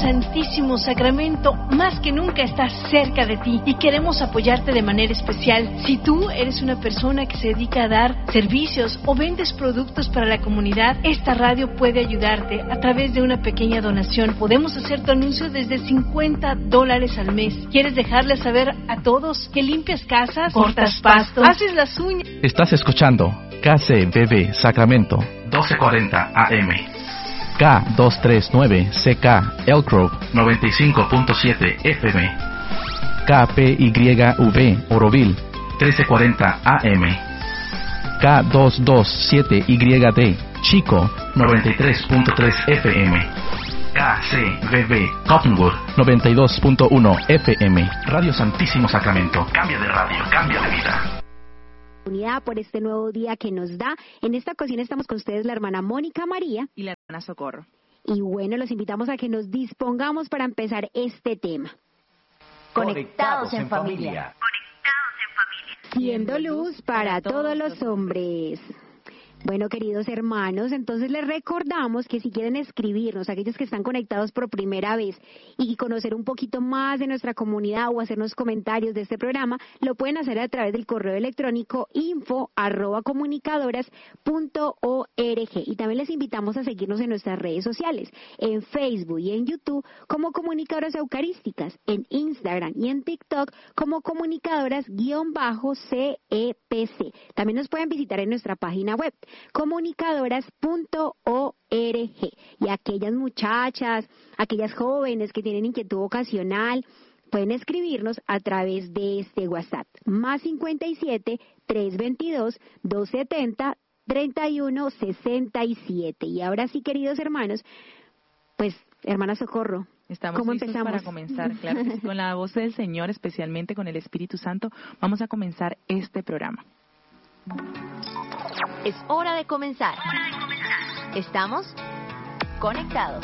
Santísimo Sacramento más que nunca está cerca de ti y queremos apoyarte de manera especial. Si tú eres una persona que se dedica a dar servicios o vendes productos para la comunidad, esta radio puede ayudarte a través de una pequeña donación. Podemos hacer tu anuncio desde $50 al mes. ¿Quieres dejarle saber a todos que limpias casas, cortas pastos, haces las uñas? Estás escuchando KCBB Sacramento 1240 AM, K239CK Elk Grove 95.7 FM, KPYV Oroville 1340 AM, K227YD Chico 93.3 FM, KCBB Cottonwood 92.1 FM. Radio Santísimo Sacramento. Cambia de radio, cambia de vida. Por este nuevo día que nos da. En esta ocasión estamos con ustedes la hermana Mónica María y la hermana Socorro. Y bueno, los invitamos a que nos dispongamos para empezar este tema. Conectados en familia. Siendo luz para todos los hombres. Bueno, queridos hermanos, entonces les recordamos que si quieren escribirnos, aquellos que están conectados por primera vez y conocer un poquito más de nuestra comunidad o hacernos comentarios de este programa, lo pueden hacer a través del correo electrónico info@comunicadoras.org. Y también les invitamos a seguirnos en nuestras redes sociales, en Facebook y en YouTube como Comunicadoras Eucarísticas, en Instagram y en TikTok como Comunicadoras_CEPC. También nos pueden visitar en nuestra página web comunicadoras.org. Y aquellas muchachas, aquellas jóvenes que tienen inquietud vocacional, pueden escribirnos a través de este WhatsApp, más 57 322 270 3167. Y ahora sí, queridos hermanos, pues, hermana Socorro, estamos ¿cómo listos empezamos? Para comenzar, claro, que sí, con la voz del Señor, especialmente con el Espíritu Santo, vamos a comenzar este programa. Es hora de comenzar. Estamos conectados.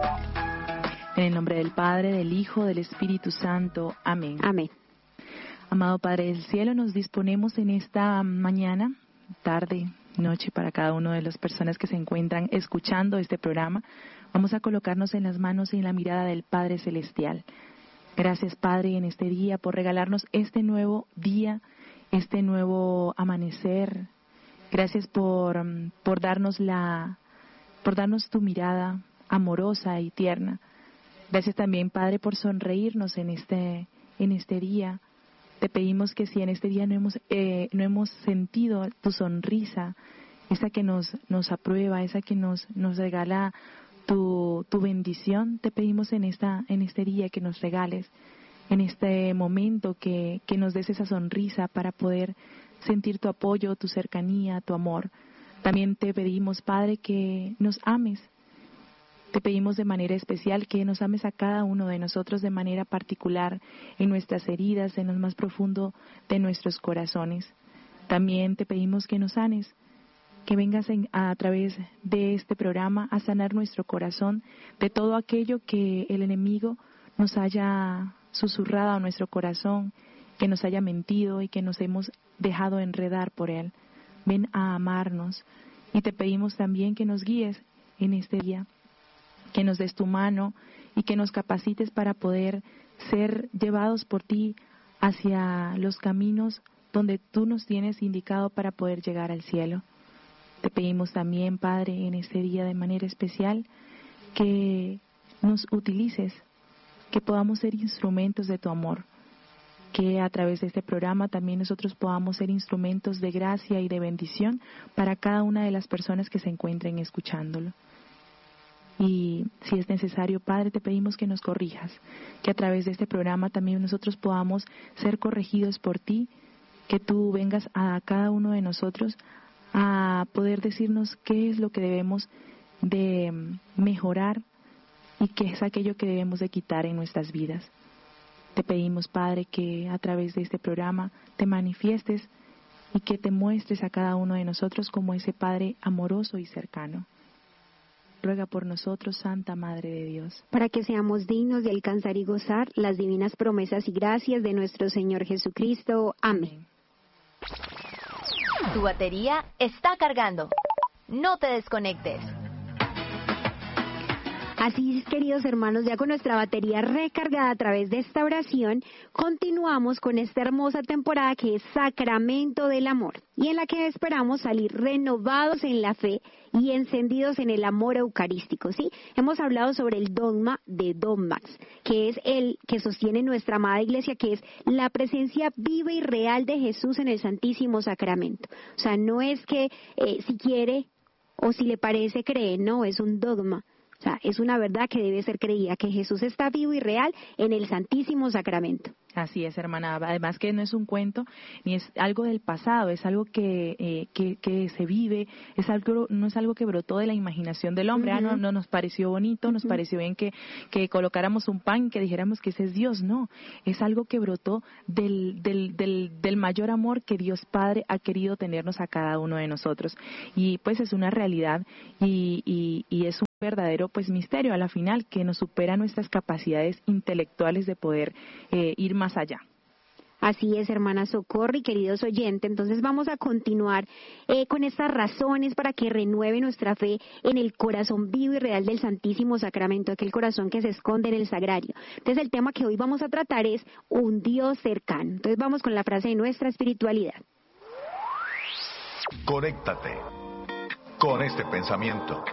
En el nombre del Padre, del Hijo, del Espíritu Santo. Amén. Amén. Amado Padre del Cielo, nos disponemos en esta mañana, tarde, noche, para cada una de las personas que se encuentran escuchando este programa. Vamos a colocarnos en las manos y en la mirada del Padre Celestial. Gracias, Padre, en este día por regalarnos este nuevo día, este nuevo amanecer. Gracias por darnos tu mirada amorosa y tierna. Gracias también, Padre, por sonreírnos en este día. Te pedimos que si en este día no hemos sentido tu sonrisa, esa que nos aprueba, esa que nos regala tu bendición, te pedimos en este día que nos regales, en este momento que nos des esa sonrisa para poder sentir tu apoyo, tu cercanía, tu amor. También te pedimos, Padre, que nos ames. Te pedimos de manera especial que nos ames a cada uno de nosotros de manera particular, en nuestras heridas, en lo más profundo de nuestros corazones. También te pedimos que nos sanes, que vengas a través de este programa a sanar nuestro corazón de todo aquello que el enemigo nos haya susurrado a nuestro corazón, que nos haya mentido y que nos hemos dejado enredar por él. Ven a amarnos y te pedimos también que nos guíes en este día, que nos des tu mano y que nos capacites para poder ser llevados por ti hacia los caminos donde tú nos tienes indicado para poder llegar al cielo. Te pedimos también, Padre, en este día de manera especial, que nos utilices, que podamos ser instrumentos de tu amor, que a través de este programa también nosotros podamos ser instrumentos de gracia y de bendición para cada una de las personas que se encuentren escuchándolo. Y si es necesario, Padre, te pedimos que nos corrijas, que a través de este programa también nosotros podamos ser corregidos por ti, que tú vengas a cada uno de nosotros a poder decirnos qué es lo que debemos de mejorar y qué es aquello que debemos de quitar en nuestras vidas. Te pedimos, Padre, que a través de este programa te manifiestes y que te muestres a cada uno de nosotros como ese Padre amoroso y cercano. Ruega por nosotros, Santa Madre de Dios, para que seamos dignos de alcanzar y gozar las divinas promesas y gracias de nuestro Señor Jesucristo. Amén. Tu batería está cargando. No te desconectes. Así es, queridos hermanos, ya con nuestra batería recargada a través de esta oración, continuamos con esta hermosa temporada que es Sacramento del Amor, y en la que esperamos salir renovados en la fe y encendidos en el amor eucarístico, ¿sí? Hemos hablado sobre el dogma de dogmas, que es el que sostiene nuestra amada Iglesia, que es la presencia viva y real de Jesús en el Santísimo Sacramento. O sea, no es que si quiere o si le parece cree, no, es un dogma. O sea, es una verdad que debe ser creída, que Jesús está vivo y real en el Santísimo Sacramento. Así es, hermana. Además que no es un cuento, ni es algo del pasado, es algo que se vive, no es algo que brotó de la imaginación del hombre. No nos pareció bonito, nos pareció bien que colocáramos un pan, que dijéramos que ese es Dios. No, es algo que brotó del mayor amor que Dios Padre ha querido tenernos a cada uno de nosotros. Y pues es una realidad y es un verdadero pues misterio a la final que nos supera nuestras capacidades intelectuales de poder ir más allá. Así es, hermana Socorro y queridos oyentes. Entonces vamos a continuar con estas razones para que renueve nuestra fe en el corazón vivo y real del Santísimo Sacramento, aquel corazón que se esconde en el sagrario. Entonces el tema que hoy vamos a tratar es un Dios cercano. Entonces vamos con la frase de nuestra espiritualidad. Conéctate con este pensamiento.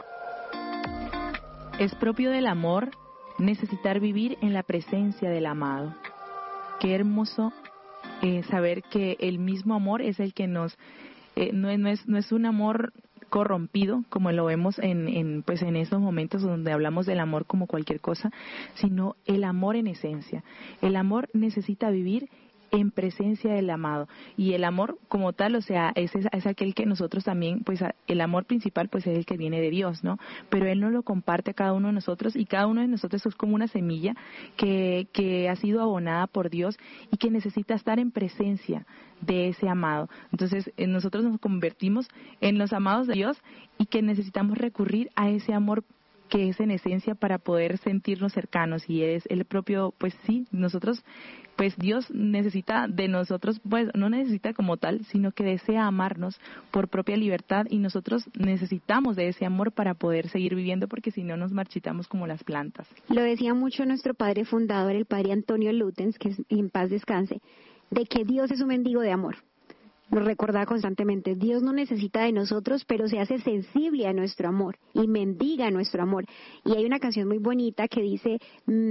Es propio del amor necesitar vivir en la presencia del amado. Qué hermoso saber que el mismo amor es el que nos no es un amor corrompido como lo vemos en estos momentos donde hablamos del amor como cualquier cosa, sino el amor en esencia. El amor necesita vivir en presencia del amado, y el amor como tal, o sea, es aquel que nosotros también, pues el amor principal pues es el que viene de Dios, ¿no? Pero Él nos lo comparte a cada uno de nosotros, y cada uno de nosotros es como una semilla que ha sido abonada por Dios y que necesita estar en presencia de ese amado. Entonces nosotros nos convertimos en los amados de Dios, y que necesitamos recurrir a ese amor que es en esencia para poder sentirnos cercanos, y es el propio, pues sí, nosotros, pues Dios necesita de nosotros, pues no necesita como tal, sino que desea amarnos por propia libertad, y nosotros necesitamos de ese amor para poder seguir viviendo, porque si no nos marchitamos como las plantas. Lo decía mucho nuestro padre fundador, el padre Antonio Lutens, que en paz descanse, de que Dios es un mendigo de amor. Nos recordaba constantemente, Dios no necesita de nosotros, pero se hace sensible a nuestro amor y mendiga nuestro amor. Y hay una canción muy bonita que dice,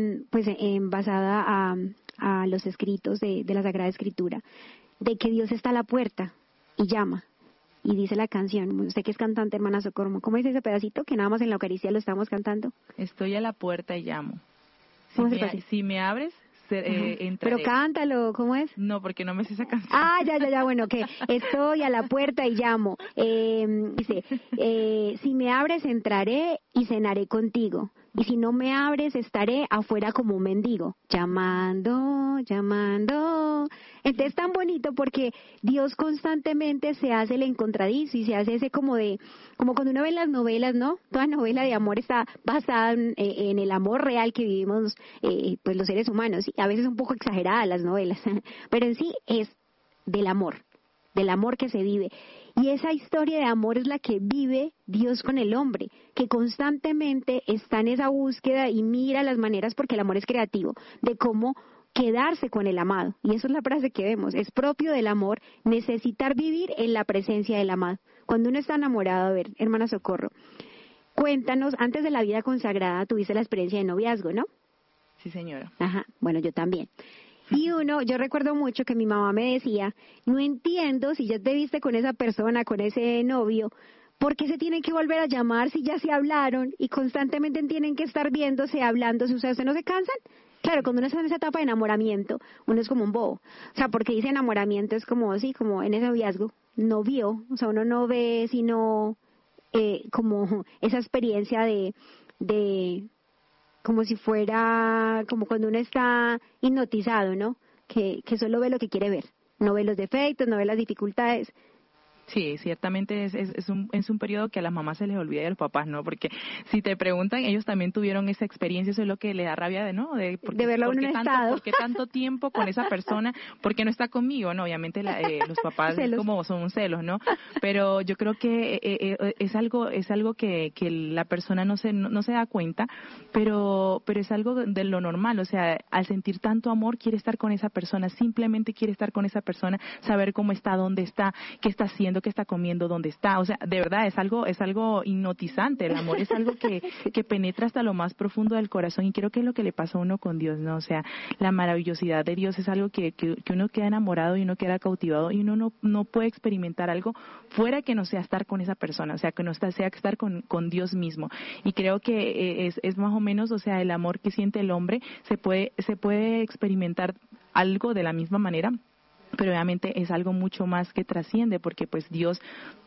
basada a los escritos de la Sagrada Escritura, de que Dios está a la puerta y llama. Y dice la canción, usted que es cantante, hermana Socorro, ¿cómo dice ese pedacito que nada más en la Eucaristía lo estamos cantando? Estoy a la puerta y llamo. Si me abres, entraré. Pero cántalo, ¿cómo es? No, porque no me sé esa canción. Ya, bueno, que estoy a la puerta y llamo. Dice, si me abres entraré y cenaré contigo. Y si no me abres estaré afuera como un mendigo, llamando. Entonces es tan bonito porque Dios constantemente se hace el encontradizo y se hace ese como cuando uno ve las novelas, ¿no? Toda novela de amor está basada en el amor real que vivimos pues los seres humanos. Y a veces un poco exageradas las novelas, pero en sí es del amor que se vive. Y esa historia de amor es la que vive Dios con el hombre, que constantemente está en esa búsqueda y mira las maneras, porque el amor es creativo, de cómo quedarse con el amado. Y eso es la frase que vemos, es propio del amor necesitar vivir en la presencia del amado. Cuando uno está enamorado, a ver, hermana Socorro, cuéntanos, antes de la vida consagrada tuviste la experiencia de noviazgo, ¿no? Sí, señora. Ajá, bueno, yo también. Y yo recuerdo mucho que mi mamá me decía, no entiendo si ya te viste con esa persona, con ese novio, ¿por qué se tienen que volver a llamar si ya se hablaron y constantemente tienen que estar viéndose, hablándose? ¿Ustedes no se cansan? Claro, cuando uno está en esa etapa de enamoramiento, uno es como un bobo. O sea, porque dice enamoramiento es como así, como en ese noviazgo, novio. O sea, uno no ve sino como esa experiencia de como si fuera, como cuando uno está hipnotizado, ¿no? Que solo ve lo que quiere ver, no ve los defectos, no ve las dificultades. Sí, ciertamente es un periodo que a las mamás se les olvida y a los papás no, porque si te preguntan, ellos también tuvieron esa experiencia, eso es lo que le da rabia de verlo en un estado. ¿Por qué tanto tiempo con esa persona? ¿Por qué no está conmigo? No, obviamente los papás como son celos, ¿no? Pero yo creo que es algo que la persona no se da cuenta, pero es algo de lo normal, o sea, al sentir tanto amor quiere estar con esa persona, simplemente quiere estar con esa persona, saber cómo está, dónde está, qué está haciendo, qué está comiendo, dónde está, o sea, de verdad es algo hipnotizante, el amor es algo que penetra hasta lo más profundo del corazón, y creo que es lo que le pasa a uno con Dios, ¿no? O sea, la maravillosidad de Dios es algo que uno queda enamorado y uno queda cautivado, y uno no puede experimentar algo fuera que no sea estar con esa persona, o sea, que no sea estar con Dios mismo, y creo que es más o menos, o sea, el amor que siente el hombre se puede experimentar algo de la misma manera, pero obviamente es algo mucho más que trasciende, porque pues Dios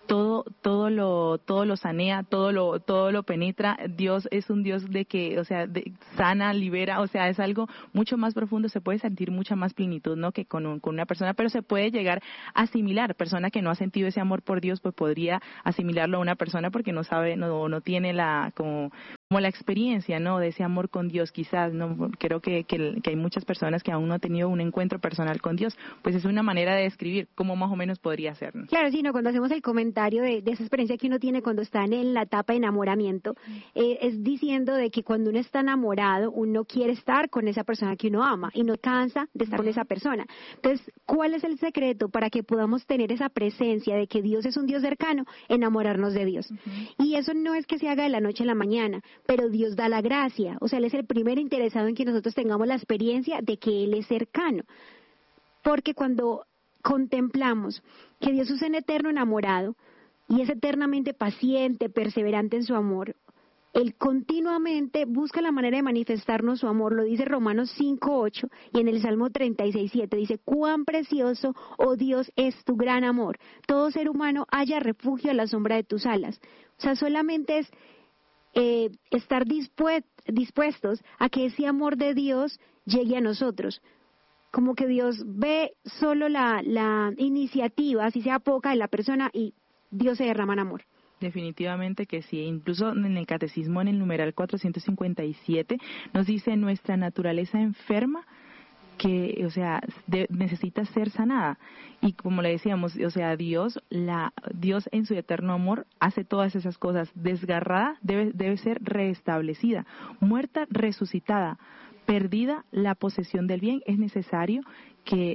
todo lo sanea, todo lo penetra. Dios es un Dios de que, o sea, sana, libera, o sea, es algo mucho más profundo, se puede sentir mucha más plenitud, ¿no? Que con una persona, pero se puede llegar a asimilar. Persona que no ha sentido ese amor por Dios, pues podría asimilarlo a una persona porque no sabe, no tiene como la experiencia, ¿no? De ese amor con Dios, quizás, ¿no? Creo que hay muchas personas que aún no han tenido un encuentro personal con Dios, pues es una manera de describir cómo más o menos podría ser, ¿no? Claro, sí, no, cuando hacemos el comentario de esa experiencia que uno tiene cuando está en la etapa de enamoramiento, es diciendo de que cuando uno está enamorado, uno quiere estar con esa persona que uno ama y no cansa de estar con esa persona. Entonces, ¿cuál es el secreto para que podamos tener esa presencia de que Dios es un Dios cercano? Enamorarnos de Dios. Y eso no es que se haga de la noche a la mañana, pero Dios da la gracia. O sea, Él es el primer interesado en que nosotros tengamos la experiencia de que Él es cercano. Porque cuando contemplamos que Dios es un eterno enamorado y es eternamente paciente, perseverante en su amor, Él continuamente busca la manera de manifestarnos su amor. Lo dice Romanos 5:8 y en el Salmo 36:7 dice: cuán precioso, oh Dios, es tu gran amor. Todo ser humano halla refugio a la sombra de tus alas. O sea, solamente es estar dispuestos a que ese amor de Dios llegue a nosotros. Como que Dios ve solo la iniciativa, así sea poca, de la persona, y Dios se derrama en amor. Definitivamente que sí. Incluso en el catecismo, en el numeral 457, nos dice: nuestra naturaleza enferma, que, o sea, necesita ser sanada. Y como le decíamos, o sea, Dios en su eterno amor hace todas esas cosas. Desgarrada debe ser restablecida, muerta, resucitada, perdida la posesión del bien, es necesario que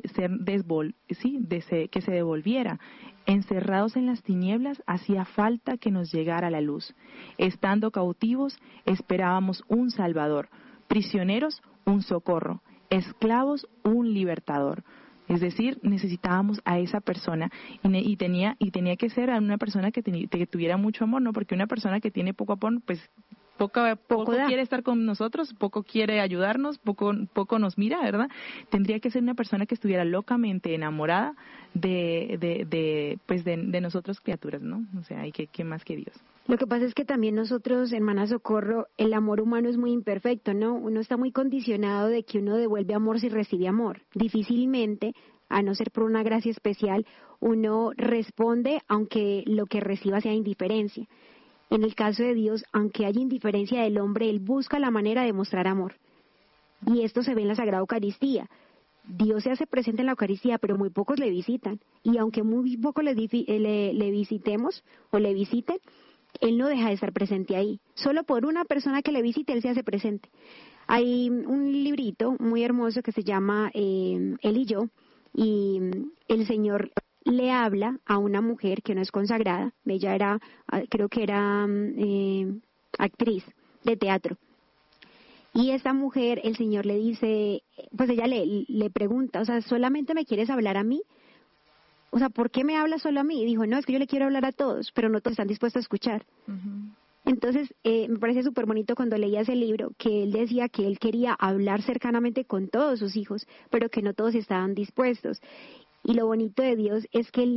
se devolviera. Encerrados en las tinieblas, hacía falta que nos llegara la luz. Estando cautivos, esperábamos un Salvador. Prisioneros, un socorro. Esclavos, un libertador. Es decir, necesitábamos a esa persona y tenía que ser a una persona que tuviera mucho amor, ¿no? Porque una persona que tiene poco amor, pues poco quiere estar con nosotros, poco quiere ayudarnos, poco nos mira, ¿verdad? Tendría que ser una persona que estuviera locamente enamorada de nosotros criaturas, ¿no? O sea, ¿y qué más que Dios? Lo que pasa es que también nosotros, hermana Socorro, el amor humano es muy imperfecto, ¿no? Uno está muy condicionado de que uno devuelve amor si recibe amor. Difícilmente, a no ser por una gracia especial, uno responde aunque lo que reciba sea indiferencia. En el caso de Dios, aunque haya indiferencia del hombre, Él busca la manera de mostrar amor. Y esto se ve en la Sagrada Eucaristía. Dios se hace presente en la Eucaristía, pero muy pocos le visitan. Y aunque muy pocos le visitemos o le visiten, Él no deja de estar presente ahí. Solo por una persona que le visite, Él se hace presente. Hay un librito muy hermoso que se llama Él y yo, y el Señor le habla a una mujer que no es consagrada. Ella creo que era actriz de teatro. Y esta mujer, el Señor le dice, pues ella le pregunta, o sea, ¿solamente me quieres hablar a mí? O sea, ¿por qué me hablas solo a mí? Y dijo, no, es que yo le quiero hablar a todos, pero no todos están dispuestos a escuchar. Uh-huh. Entonces, me parece súper bonito cuando leía ese libro, que él decía que él quería hablar cercanamente con todos sus hijos, pero que no todos estaban dispuestos. Y lo bonito de Dios es que Él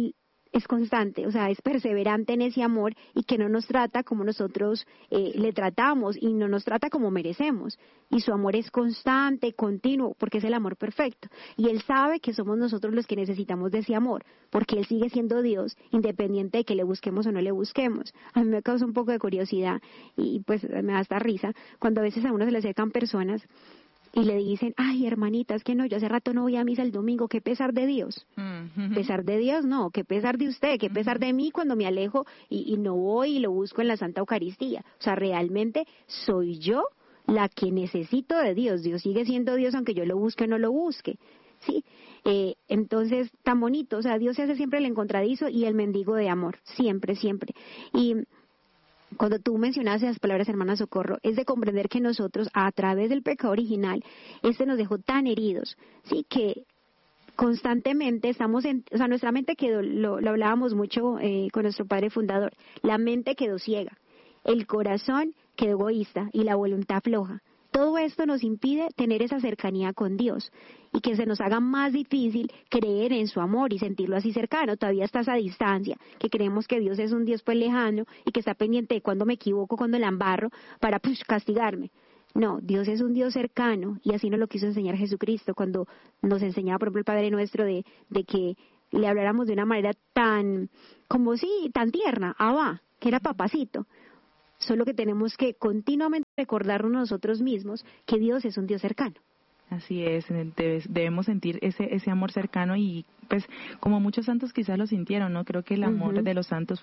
es constante, o sea, es perseverante en ese amor y que no nos trata como nosotros le tratamos y no nos trata como merecemos. Y su amor es constante, continuo, porque es el amor perfecto. Y Él sabe que somos nosotros los que necesitamos de ese amor, porque Él sigue siendo Dios, independiente de que le busquemos o no le busquemos. A mí me causa un poco de curiosidad y pues me da hasta risa cuando a veces a uno se le acercan personas y le dicen, ay, hermanita, es que no, yo hace rato no voy a misa el domingo, qué pesar de Dios. Pesar de Dios, no, qué pesar de usted, qué pesar de mí cuando me alejo y no voy y lo busco en la Santa Eucaristía. O sea, realmente soy yo la que necesito de Dios. Dios sigue siendo Dios aunque yo lo busque o no lo busque. Sí, entonces, tan bonito, o sea, Dios se hace siempre el encontradizo y el mendigo de amor, siempre, siempre. Y cuando tú mencionabas esas palabras, hermana Socorro, es de comprender que nosotros, a través del pecado original, nos dejó tan heridos, sí, que constantemente estamos o sea, nuestra mente quedó, lo hablábamos mucho con nuestro padre fundador, la mente quedó ciega, el corazón quedó egoísta y la voluntad floja. Todo esto nos impide tener esa cercanía con Dios y que se nos haga más difícil creer en su amor y sentirlo así cercano. Todavía está esa distancia, que creemos que Dios es un Dios pues lejano y que está pendiente de cuando me equivoco, cuando la embarro, para castigarme. No, Dios es un Dios cercano y así nos lo quiso enseñar Jesucristo cuando nos enseñaba, por ejemplo, el Padre Nuestro de que le habláramos de una manera tan, como sí, tan tierna, Abba, que era papacito. Solo que tenemos que continuamente recordarnos nosotros mismos que Dios es un Dios cercano. Así es, debemos sentir ese amor cercano y pues como muchos santos quizás lo sintieron, ¿no? Creo que el amor de los santos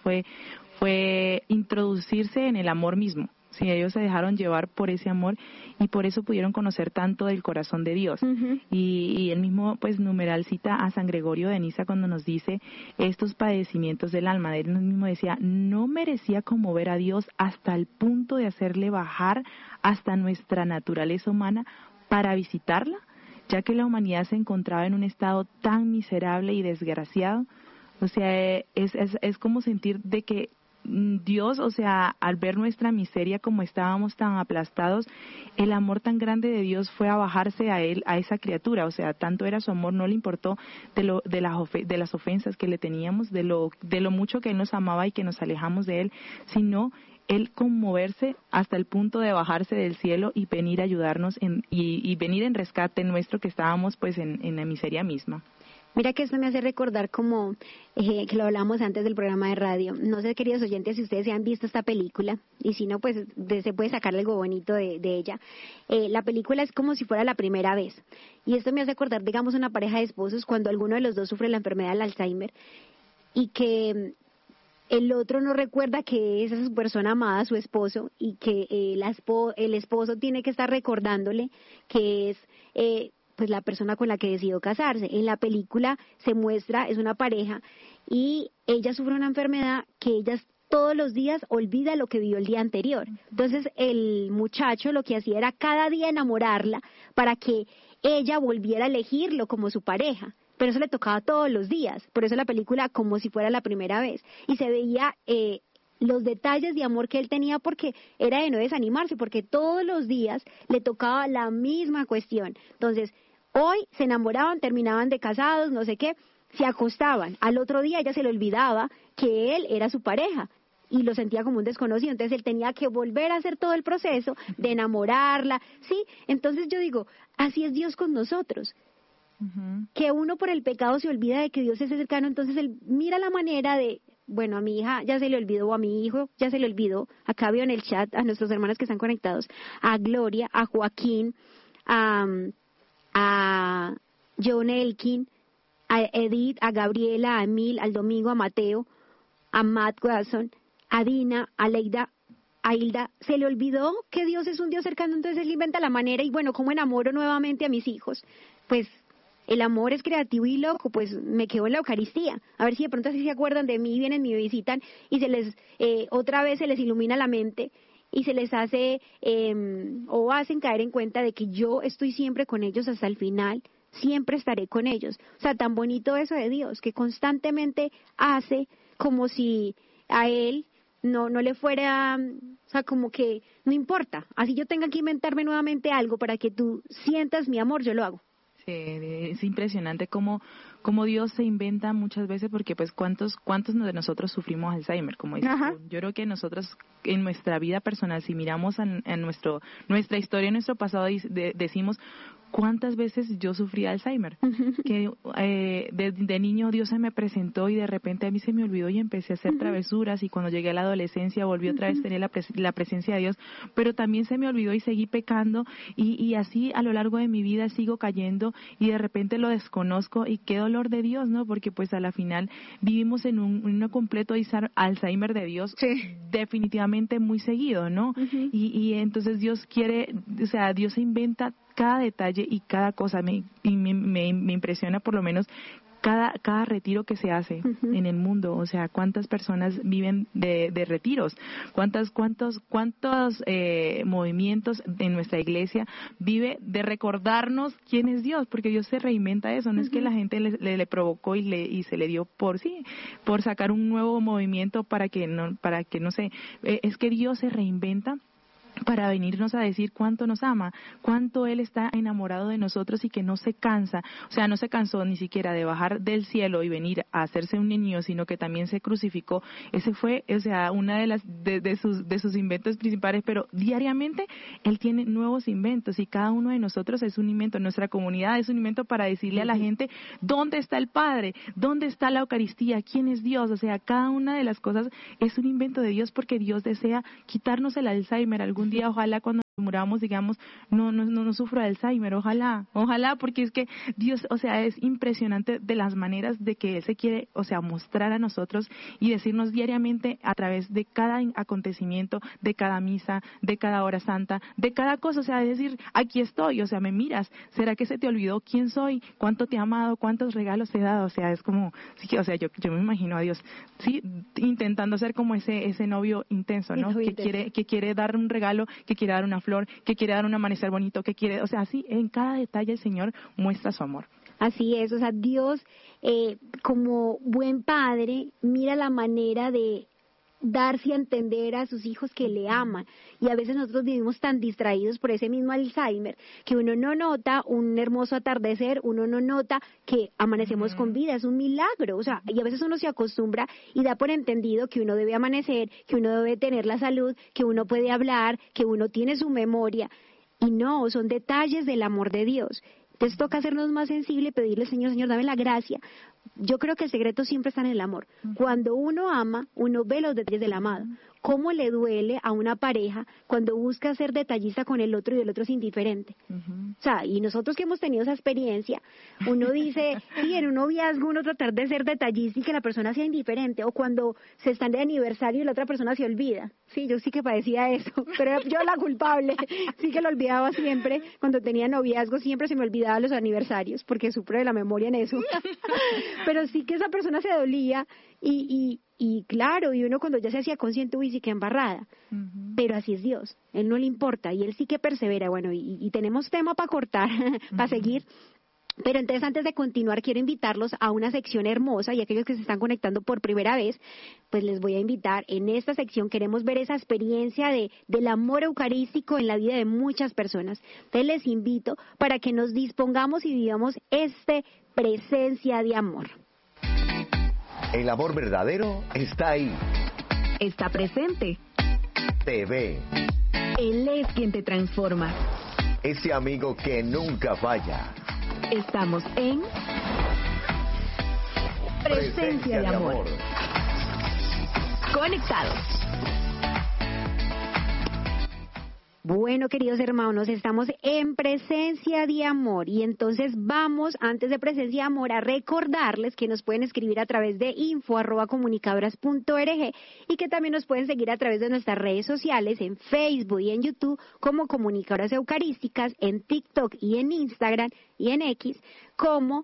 fue introducirse en el amor mismo. Sí, ellos se dejaron llevar por ese amor y por eso pudieron conocer tanto del corazón de Dios. Y el mismo pues numeral cita a San Gregorio de Niza cuando nos dice estos padecimientos del alma. Él mismo decía, no merecía conmover a Dios hasta el punto de hacerle bajar hasta nuestra naturaleza humana para visitarla, ya que la humanidad se encontraba en un estado tan miserable y desgraciado. O sea, es como sentir de que Dios, o sea, al ver nuestra miseria como estábamos tan aplastados, el amor tan grande de Dios fue a bajarse a él, a esa criatura, o sea, tanto era su amor, no le importó de las ofensas que le teníamos, de lo mucho que él nos amaba y que nos alejamos de él, sino él conmoverse hasta el punto de bajarse del cielo y venir a ayudarnos y venir en rescate nuestro que estábamos pues en la miseria misma. Mira que esto me hace recordar como que lo hablamos antes del programa de radio. No sé, queridos oyentes, si ustedes han visto esta película, y si no, pues se puede sacar algo bonito de ella. La película es como si fuera la primera vez. Y esto me hace recordar, digamos, una pareja de esposos cuando alguno de los dos sufre la enfermedad del Alzheimer y que el otro no recuerda que es a su persona amada, su esposo, y que el esposo tiene que estar recordándole que es pues la persona con la que decidió casarse. En la película se muestra, es una pareja, y ella sufre una enfermedad que ella todos los días olvida lo que vivió el día anterior. Entonces el muchacho lo que hacía era cada día enamorarla para que ella volviera a elegirlo como su pareja. Pero eso le tocaba todos los días, por eso la película como si fuera la primera vez. Y se veía los detalles de amor que él tenía porque era de no desanimarse, porque todos los días le tocaba la misma cuestión. Entonces, hoy se enamoraban, terminaban de casados, no sé qué, se acostaban. Al otro día ella se le olvidaba que él era su pareja y lo sentía como un desconocido. Entonces él tenía que volver a hacer todo el proceso de enamorarla, ¿sí? Entonces yo digo, así es Dios con nosotros. Que uno por el pecado se olvida de que Dios es cercano, entonces él mira la manera de, bueno, a mi hija ya se le olvidó, o a mi hijo ya se le olvidó, acá veo en el chat a nuestros hermanos que están conectados, a Gloria, a Joaquín, a John Elkin, a Edith, a Gabriela, a Emil, al Domingo, a Mateo, a Matt Watson, a Dina, a Leida, a Hilda, se le olvidó que Dios es un Dios cercano, entonces él inventa la manera y bueno, ¿cómo enamoro nuevamente a mis hijos? Pues el amor es creativo y loco, pues me quedo en la Eucaristía. A ver si de pronto así se acuerdan de mí, vienen, me visitan y se les otra vez se les ilumina la mente y se les hace o hacen caer en cuenta de que yo estoy siempre con ellos hasta el final, siempre estaré con ellos. O sea, tan bonito eso de Dios, que constantemente hace como si a Él no le fuera, o sea, como que no importa. Así yo tenga que inventarme nuevamente algo para que tú sientas mi amor, yo lo hago. Es impresionante cómo cómo Dios se inventa muchas veces, porque pues cuántos de nosotros sufrimos Alzheimer, como dices tú. Yo creo que nosotros en nuestra vida personal, si miramos en nuestra historia, en nuestro pasado, decimos, ¿cuántas veces yo sufrí Alzheimer? Que de niño Dios se me presentó y de repente a mí se me olvidó y empecé a hacer travesuras, y cuando llegué a la adolescencia volví otra vez a tener la presencia de Dios, pero también se me olvidó y seguí pecando, y así a lo largo de mi vida sigo cayendo y de repente lo desconozco, y qué dolor de Dios, ¿no? Porque pues a la final vivimos en un completo Alzheimer de Dios, definitivamente muy seguido, ¿no? Y entonces Dios quiere, o sea, Dios se inventa cada detalle y cada cosa. Me impresiona por lo menos cada retiro que se hace en el mundo. O sea, cuántas personas viven de retiros, cuántos movimientos en nuestra iglesia vive de recordarnos quién es Dios, porque Dios se reinventa eso. No es que la gente le provocó y se le dio por sacar un nuevo movimiento para que no sé, es que Dios se reinventa para venirnos a decir cuánto nos ama, cuánto Él está enamorado de nosotros y que no se cansa. O sea, no se cansó ni siquiera de bajar del cielo y venir a hacerse un niño, sino que también se crucificó. Ese fue, o sea, una de sus inventos principales, pero diariamente Él tiene nuevos inventos, y cada uno de nosotros es un invento. Nuestra comunidad es un invento para decirle a la gente dónde está el Padre, dónde está la Eucaristía, quién es Dios. O sea, cada una de las cosas es un invento de Dios, porque Dios desea quitarnos el Alzheimer algún día. Ojalá cuando muramos, digamos, no sufro de Alzheimer, ojalá, porque es que Dios, o sea, es impresionante de las maneras de que Él se quiere, o sea, mostrar a nosotros y decirnos diariamente a través de cada acontecimiento, de cada misa, de cada hora santa, de cada cosa. O sea, es decir, aquí estoy, o sea, me miras, ¿será que se te olvidó quién soy? ¿Cuánto te he amado? ¿Cuántos regalos te he dado? O sea, es como, sí, o sea, yo me imagino a Dios, sí, intentando ser como ese novio intenso, ¿no? Que quiere dar un regalo, que quiere dar una flor, que quiere dar un amanecer bonito, que quiere, o sea, así en cada detalle el Señor muestra su amor. Así es, o sea, Dios como buen padre mira la manera de darse a entender a sus hijos que le aman, y a veces nosotros vivimos tan distraídos por ese mismo Alzheimer que uno no nota un hermoso atardecer, uno no nota que amanecemos con vida. Es un milagro, o sea, y a veces uno se acostumbra y da por entendido que uno debe amanecer, que uno debe tener la salud, que uno puede hablar, que uno tiene su memoria, y no, son detalles del amor de Dios. Entonces toca hacernos más sensibles y pedirle, Señor, dame la gracia. Yo creo que el secreto siempre está en el amor. Cuando uno ama, uno ve los detalles del amado. ¿Cómo le duele a una pareja cuando busca ser detallista con el otro y el otro es indiferente? O sea, y nosotros que hemos tenido esa experiencia, uno dice, sí, en un noviazgo uno tratar de ser detallista y que la persona sea indiferente, o cuando se están de aniversario y la otra persona se olvida. Sí, yo sí que padecía eso, pero yo la culpable, sí que lo olvidaba siempre. Cuando tenía noviazgo siempre se me olvidaba los aniversarios, porque sufro de la memoria en eso. Pero sí que esa persona se dolía y claro, y uno cuando ya se hacía consciente, uy, sí que embarrada. Pero así es Dios, Él no le importa y Él sí que persevera. Bueno, y tenemos tema para cortar, para seguir. Pero entonces, antes de continuar, quiero invitarlos a una sección hermosa, y aquellos que se están conectando por primera vez, pues les voy a invitar. En esta sección queremos ver esa experiencia del amor eucarístico en la vida de muchas personas. Entonces les invito para que nos dispongamos y vivamos presencia de amor. El amor verdadero está ahí. Está presente. Te ve. Él es quien te transforma. Ese amigo que nunca falla. Estamos en Presencia de Amor. Conectados. Bueno, queridos hermanos, estamos en Presencia de Amor, y entonces vamos, antes de Presencia de Amor, a recordarles que nos pueden escribir a través de info@comunicadoras.org, y que también nos pueden seguir a través de nuestras redes sociales, en Facebook y en YouTube como Comunicadoras Eucarísticas, en TikTok y en Instagram y en X como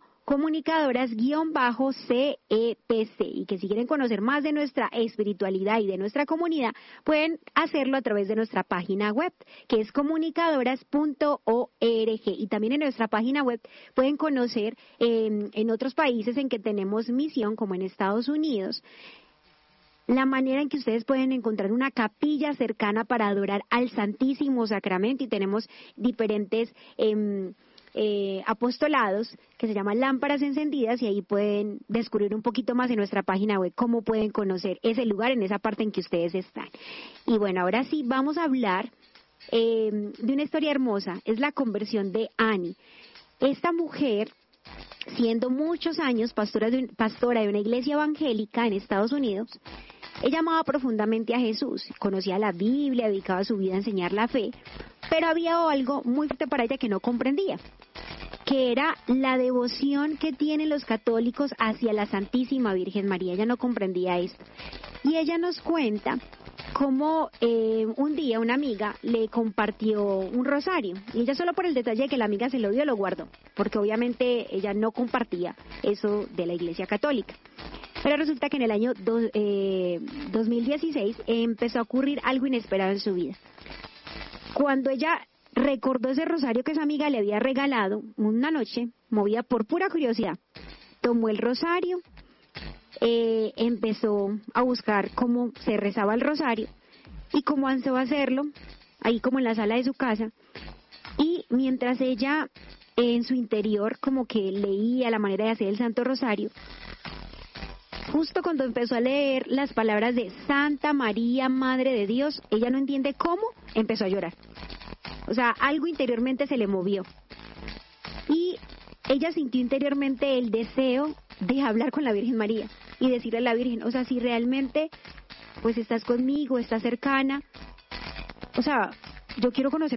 Comunicadoras_CEPC, y que si quieren conocer más de nuestra espiritualidad y de nuestra comunidad, pueden hacerlo a través de nuestra página web, que es comunicadoras.org, y también en nuestra página web pueden conocer en otros países en que tenemos misión, como en Estados Unidos, la manera en que ustedes pueden encontrar una capilla cercana para adorar al Santísimo Sacramento, y tenemos diferentes apostolados que se llama Lámparas Encendidas, y ahí pueden descubrir un poquito más en nuestra página web cómo pueden conocer ese lugar en esa parte en que ustedes están. Y bueno, ahora sí vamos a hablar de una historia hermosa. Es la conversión de Annie. Esta mujer, siendo muchos años pastora de una iglesia evangélica en Estados Unidos, ella amaba profundamente a Jesús, conocía la Biblia, dedicaba su vida a enseñar la fe, pero había algo muy fuerte para ella que no comprendía, que era la devoción que tienen los católicos hacia la Santísima Virgen María. Ella no comprendía esto. Y ella nos cuenta cómo un día una amiga le compartió un rosario, y ella, solo por el detalle de que la amiga se lo dio, lo guardó, porque obviamente ella no compartía eso de la Iglesia Católica. Pero resulta que en el año 2016 empezó a ocurrir algo inesperado en su vida. Cuando ella recordó ese rosario que esa amiga le había regalado, una noche, movida por pura curiosidad, tomó el rosario, empezó a buscar cómo se rezaba el rosario y comenzó a hacerlo ahí como en la sala de su casa, y mientras ella en su interior como que leía la manera de hacer el Santo Rosario, justo cuando empezó a leer las palabras de Santa María, Madre de Dios, ella no entiende cómo, empezó a llorar. O sea, algo interiormente se le movió. Y ella sintió interiormente el deseo de hablar con la Virgen María y decirle a la Virgen, o sea, si realmente pues estás conmigo, estás cercana, o sea, yo quiero conocer